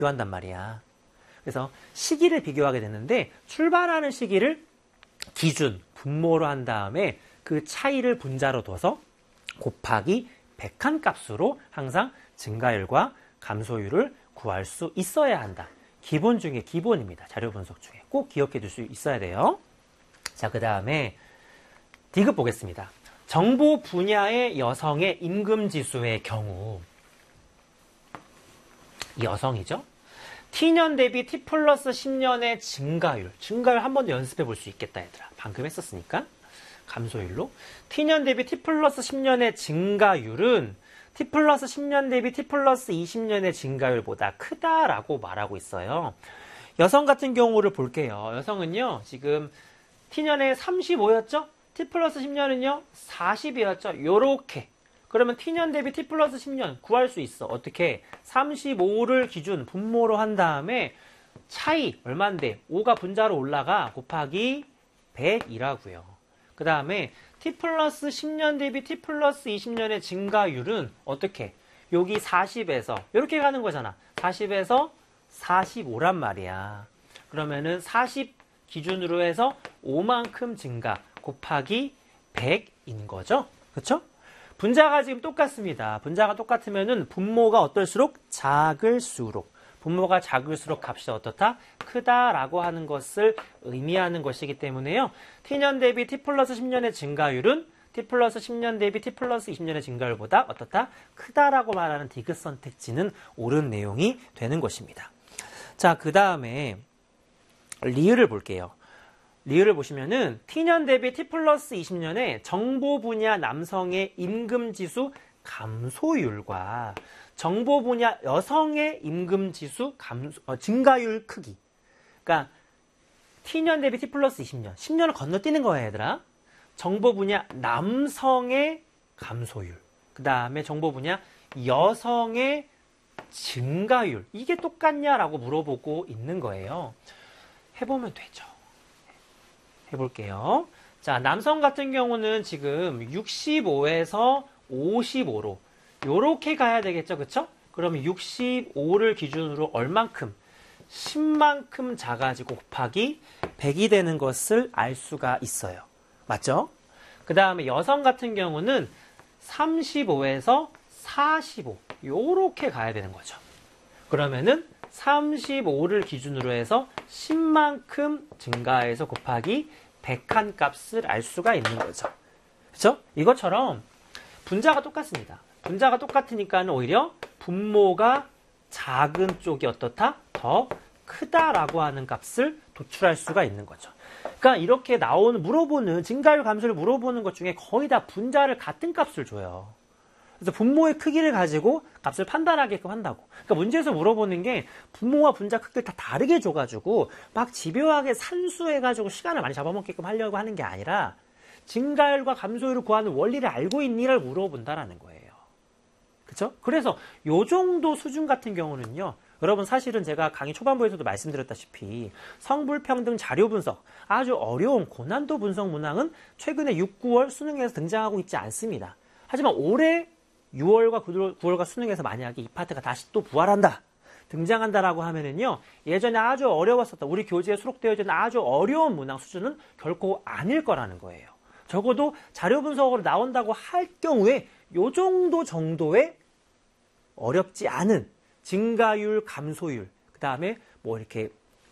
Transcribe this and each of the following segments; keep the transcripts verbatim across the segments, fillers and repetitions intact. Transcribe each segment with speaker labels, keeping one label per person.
Speaker 1: 비교한단 말이야. 그래서 시기를 비교하게 되는데 출발하는 시기를 기준, 분모로 한 다음에 그 차이를 분자로 둬서 곱하기 백한 값으로 항상 증가율과 감소율을 구할 수 있어야 한다. 기본 중에 기본입니다. 자료 분석 중에. 꼭 기억해 둘 수 있어야 돼요. 자, 그 다음에 디귿 보겠습니다. 정보 분야의 여성의 임금지수의 경우 여성이죠. T년 대비 T 플러스 십 년의 증가율. 증가율 한 번 더 연습해 볼 수 있겠다, 얘들아. 방금 했었으니까. 감소율로. T년 대비 T 플러스 십 년의 증가율은 T 플러스 십 년 대비 T 플러스 이십 년의 증가율보다 크다라고 말하고 있어요. 여성 같은 경우를 볼게요. 여성은요, 지금 T년에 삼십오였죠? T 플러스 십 년은요, 사십이었죠? 요렇게. 그러면 T년 대비 T 플러스 십 년 구할 수 있어. 어떻게? 삼십오를 기준 분모로 한 다음에 차이 얼만데? 오가 분자로 올라가 곱하기 백이라고요. 그 다음에 T 플러스 십 년 대비 T 플러스 이십 년의 증가율은 어떻게? 여기 사십에서 이렇게 가는 거잖아. 사십에서 사십오란 말이야. 그러면은 사십 기준으로 해서 오만큼 증가 곱하기 백인 거죠. 그렇죠? 분자가 지금 똑같습니다. 분자가 똑같으면은 분모가 어떨수록 작을수록 분모가 작을수록 값이 어떻다? 크다라고 하는 것을 의미하는 것이기 때문에요. T년 대비 T 플러스 십 년의 증가율은 T 플러스 십 년 대비 T 플러스 이십 년의 증가율보다 어떻다? 크다라고 말하는 디귿 선택지는 옳은 내용이 되는 것입니다. 자, 그 다음에 리을을 볼게요. 리을을 보시면은 T년 대비 T 플러스 이십 년의 정보 분야 남성의 임금지수 감소율과 정보 분야 여성의 임금지수 감소, 어, 증가율 크기. 그러니까 T년 대비 T 플러스 이십 년, 십 년을 건너뛰는 거예요, 얘들아. 정보 분야 남성의 감소율, 그 다음에 정보 분야 여성의 증가율. 이게 똑같냐라고 물어보고 있는 거예요. 해보면 되죠. 해볼게요. 자, 남성 같은 경우는 지금 육십오에서 오십오로 요렇게 가야 되겠죠, 그쵸? 그러면 육십오를 기준으로 얼만큼? 십만큼 작아지고 곱하기 백이 되는 것을 알 수가 있어요. 맞죠? 그 다음에 여성 같은 경우는 삼십오에서 사십오 요렇게 가야 되는 거죠. 그러면은 삼십오를 기준으로 해서 십만큼 증가해서 곱하기 백한 값을 알 수가 있는 거죠. 그렇죠? 이것처럼 분자가 똑같습니다. 분자가 똑같으니까 오히려 분모가 작은 쪽이 어떻다? 더 크다라고 하는 값을 도출할 수가 있는 거죠. 그러니까 이렇게 나오는 물어보는 증가율 감소를 물어보는 것 중에 거의 다 분자를 같은 값을 줘요. 그래서 분모의 크기를 가지고 값을 판단하게끔 한다고. 그러니까 문제에서 물어보는 게 분모와 분자 크기를 다 다르게 줘가지고 막 집요하게 산수해가지고 시간을 많이 잡아먹게끔 하려고 하는 게 아니라 증가율과 감소율을 구하는 원리를 알고 있니를 물어본다라는 거예요. 그렇죠? 그래서 요 정도 수준 같은 경우는요. 여러분 사실은 제가 강의 초반부에서도 말씀드렸다시피 성불평등 자료 분석, 아주 어려운 고난도 분석 문항은 최근에 육, 구월 수능에서 등장하고 있지 않습니다. 하지만 올해 유월과 구월과 수능에서 만약에 이 파트가 다시 또 부활한다, 등장한다라고 하면은요, 예전에 아주 어려웠었던 우리 교재에 수록되어 있는 아주 어려운 문항 수준은 결코 아닐 거라는 거예요. 적어도 자료 분석으로 나온다고 할 경우에 요 정도 정도의 어렵지 않은 증가율, 감소율, 그 다음에 뭐 이렇게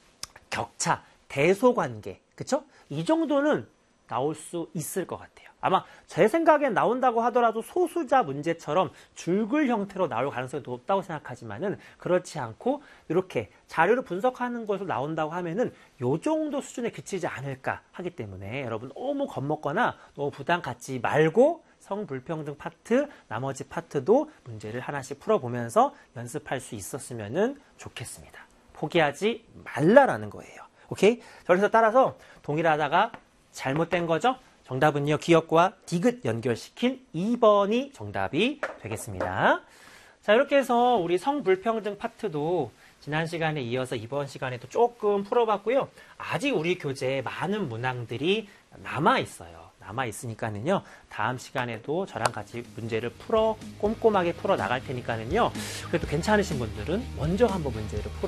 Speaker 1: 격차, 대소관계, 그쵸? 이 정도는 나올 수 있을 것 같아요. 아마 제 생각엔 나온다고 하더라도 소수자 문제처럼 줄글 형태로 나올 가능성이 높다고 생각하지만은 그렇지 않고 이렇게 자료를 분석하는 것으로 나온다고 하면은 요 정도 수준에 그치지 않을까 하기 때문에 여러분 너무 겁먹거나 너무 부담 갖지 말고 성불평등 파트, 나머지 파트도 문제를 하나씩 풀어보면서 연습할 수 있었으면 좋겠습니다. 포기하지 말라라는 거예요. 오케이? 그래서 따라서 동일하다가 잘못된 거죠? 정답은요, 기억과 디귿 연결시킨 이 번이 정답이 되겠습니다. 자, 이렇게 해서 우리 성불평등 파트도 지난 시간에 이어서 이번 시간에도 조금 풀어봤고요. 아직 우리 교재에 많은 문항들이 남아있어요. 남아 있으니까는요. 다음 시간에도 저랑 같이 문제를 풀어 꼼꼼하게 풀어 나갈 테니까는요. 그래도 괜찮으신 분들은 먼저 한번 문제를 풀어